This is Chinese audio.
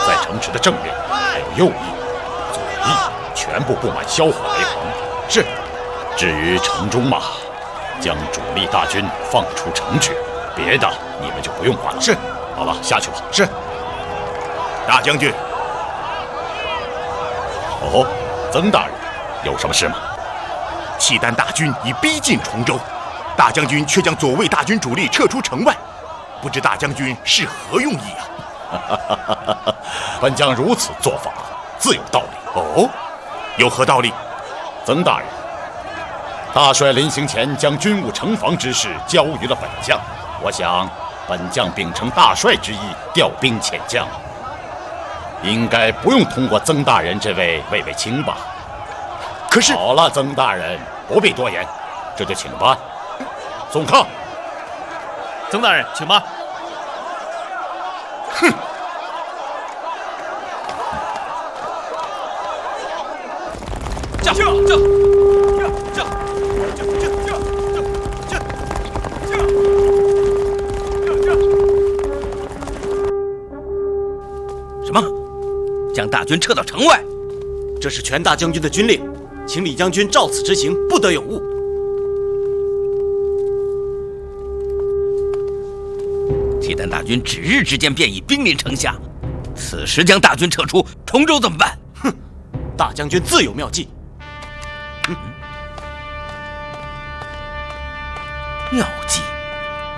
在城池的正面还有右翼、左翼，全部布满销火雷横。是。至于城中嘛，将主力大军放出城去，别的你们就不用管了。 是。 好了，下去吧。 是。大将军。 哦，曾大人，有什么事吗？ 契丹大军已逼近崇州，大将军却将左卫大军主力撤出城外，不知大将军是何用意啊？ 本将如此做法，自有道理。 哦，有何道理？ 曾大人，大帅临行前将军务城防之事交于了本将，我想本将秉承大帅之意调兵遣将，应该不用通过曾大人这位卫尉卿吧？ 可是好了，曾大人不必多言，这就请吧。宋康， 曾大人，请吧。 哼！ 驾！ 什么？将大军撤到城外？ 这是全大将军的军令，请李将军照此执行，不得有误。 契丹大军指日之间便已兵临城下，此时将大军撤出崇州怎么办？ 哼，大将军自有妙计。 妙计？